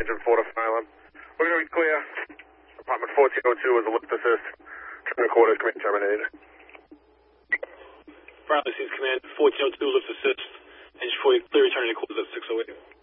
engine 4 to fail. We're going to be clear. Apartment 1402 is a lift assist. Terminal quarters, command terminated. Bradley sees command 1402 lift assist. Engine 40 clear, returning to quarters at 608.